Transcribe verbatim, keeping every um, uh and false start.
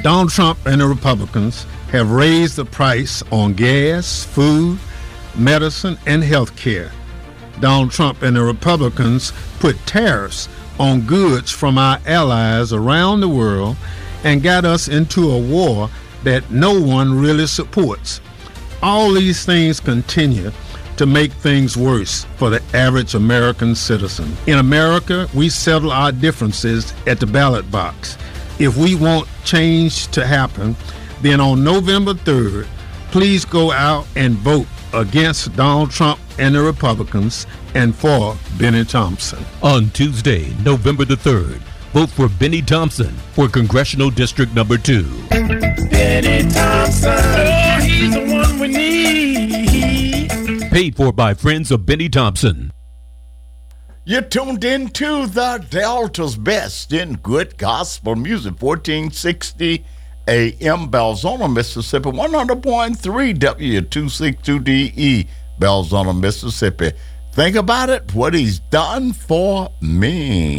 Donald Trump and the Republicans have raised the price on gas, food, medicine, and health care. Donald Trump and the Republicans put tariffs on goods from our allies around the world and got us into a war that no one really supports. All these things continue to make things worse for the average American citizen. In America, we settle our differences at the ballot box. If we want change to happen, then on November third, please go out and vote against Donald Trump and the Republicans and for Benny Thompson. On Tuesday, November the third, vote for Benny Thompson for Congressional District Number two. Benny Thompson, oh, he's the one we need. Paid for by friends of Benny Thompson. You're tuned in to the Delta's Best in Good Gospel Music, fourteen sixty A M Belzona, Mississippi, one hundred point three W two sixty-two D E, Belzona, Mississippi. Think about it, what he's done for me.